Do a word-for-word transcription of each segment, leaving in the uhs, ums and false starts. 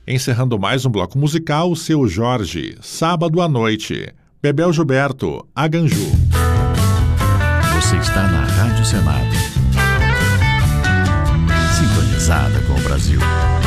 Encerrando mais um bloco musical, Seu Jorge, Sábado à Noite. Bebel Gilberto, Aganju. Você está na Rádio Senado. Sintonizada com o Brasil.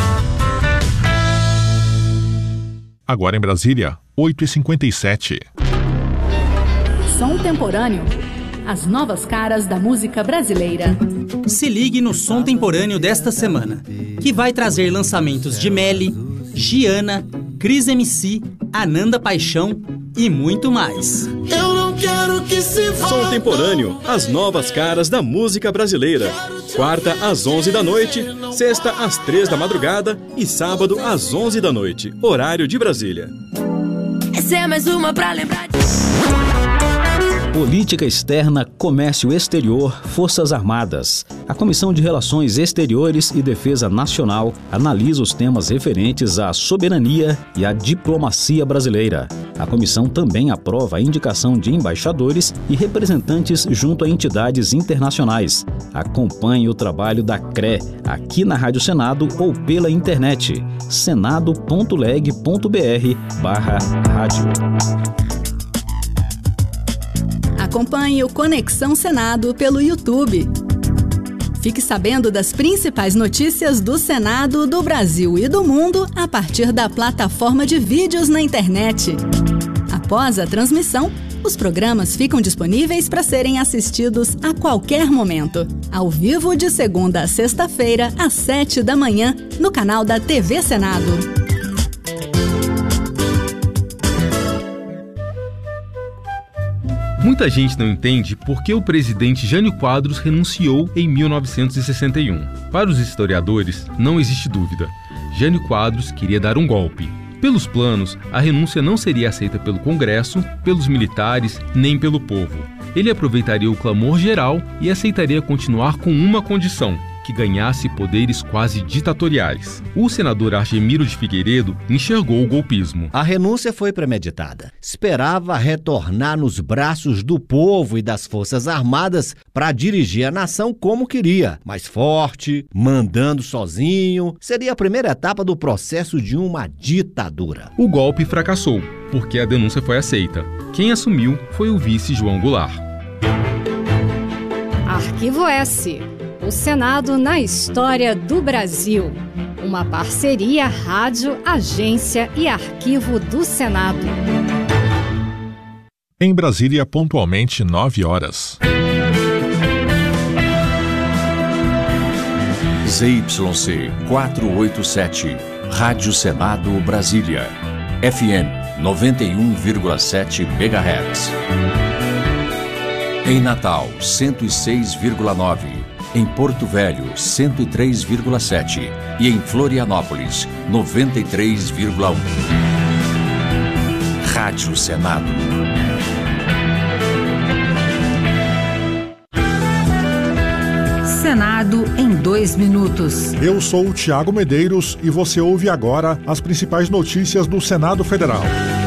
Agora em Brasília, oito e cinquenta e sete. Som Temporâneo. As novas caras da música brasileira. Se ligue no Som Temporâneo desta semana, que vai trazer lançamentos de Melly, Giana, Cris M C, Ananda Paixão e muito mais. Eu não quero que se vá. Som Temporâneo, as novas caras da música brasileira. Quarta às onze da noite, sexta às três da madrugada e sábado às onze da noite, horário de Brasília. Essa é mais uma pra lembrar de... Política Externa, Comércio Exterior, Forças Armadas. A Comissão de Relações Exteriores e Defesa Nacional analisa os temas referentes à soberania e à diplomacia brasileira. A comissão também aprova a indicação de embaixadores e representantes junto a entidades internacionais. Acompanhe o trabalho da C R E aqui na Rádio Senado ou pela internet senado ponto leg ponto br barra rádio. Acompanhe o Conexão Senado pelo YouTube. Fique sabendo das principais notícias do Senado, do Brasil e do mundo a partir da plataforma de vídeos na internet. Após a transmissão, os programas ficam disponíveis para serem assistidos a qualquer momento, ao vivo de segunda a sexta-feira, às sete da manhã, no canal da T V Senado. Muita gente não entende por que o presidente Jânio Quadros renunciou em mil novecentos e sessenta e um. Para os historiadores, não existe dúvida. Jânio Quadros queria dar um golpe. Pelos planos, a renúncia não seria aceita pelo Congresso, pelos militares, nem pelo povo. Ele aproveitaria o clamor geral e aceitaria continuar com uma condição: que ganhasse poderes quase ditatoriais. O senador Argemiro de Figueiredo enxergou o golpismo. A renúncia foi premeditada. Esperava retornar nos braços do povo e das Forças Armadas para dirigir a nação como queria, mais forte, mandando sozinho. Seria a primeira etapa do processo de uma ditadura. O golpe fracassou, porque a denúncia foi aceita. Quem assumiu foi o vice João Goulart. Arquivo S. O Senado na história do Brasil. Uma parceria Rádio, Agência e Arquivo do Senado. Em Brasília, pontualmente nove horas. Z Y C quatrocentos e oitenta e sete, Rádio Senado Brasília. F M noventa e um vírgula sete megahertz. Em Natal, cento e seis vírgula nove. Em Porto Velho, cento e três vírgula sete e em Florianópolis, noventa e três vírgula um. Rádio Senado. Senado em dois minutos. Eu sou o Tiago Medeiros e você ouve agora as principais notícias do Senado Federal.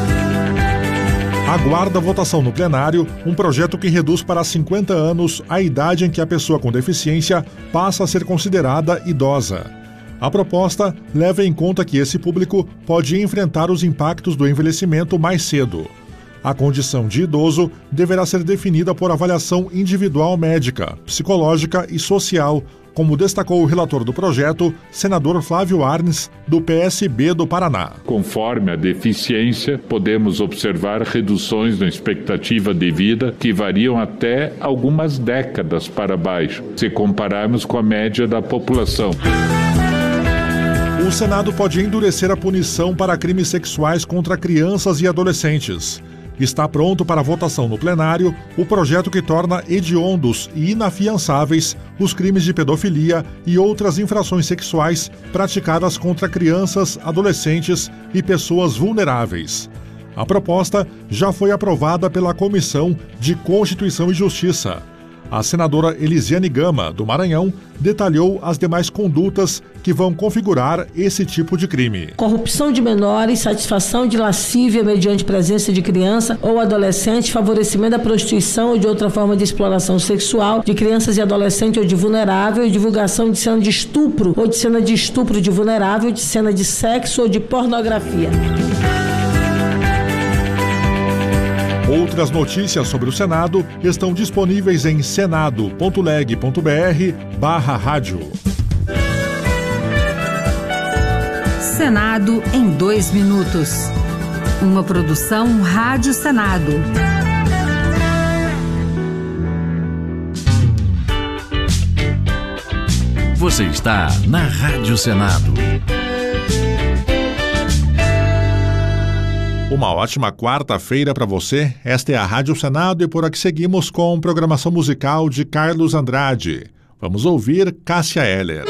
Aguarda a votação no plenário um projeto que reduz para cinquenta anos a idade em que a pessoa com deficiência passa a ser considerada idosa. A proposta leva em conta que esse público pode enfrentar os impactos do envelhecimento mais cedo. A condição de idoso deverá ser definida por avaliação individual médica, psicológica e social, como destacou o relator do projeto, senador Flávio Arnes, do P S B do Paraná. Conforme a deficiência, podemos observar reduções na expectativa de vida que variam até algumas décadas para baixo, se compararmos com a média da população. O Senado pode endurecer a punição para crimes sexuais contra crianças e adolescentes. Está pronto para votação no plenário o projeto que torna hediondos e inafiançáveis os crimes de pedofilia e outras infrações sexuais praticadas contra crianças, adolescentes e pessoas vulneráveis. A proposta já foi aprovada pela Comissão de Constituição e Justiça. A senadora Elisiane Gama, do Maranhão, detalhou as demais condutas que vão configurar esse tipo de crime. Corrupção de menores, satisfação de lascívia mediante presença de criança ou adolescente, favorecimento da prostituição ou de outra forma de exploração sexual de crianças e adolescentes ou de vulnerável, e divulgação de cena de estupro ou de cena de estupro de vulnerável, de cena de sexo ou de pornografia. Outras notícias sobre o Senado estão disponíveis em senado.leg.br barra rádio. Senado em dois minutos. Uma produção Rádio Senado. Você está na Rádio Senado. Uma ótima quarta-feira para você. Esta é a Rádio Senado e por aqui seguimos com programação musical de Carlos Andrade. Vamos ouvir Cássia Eller.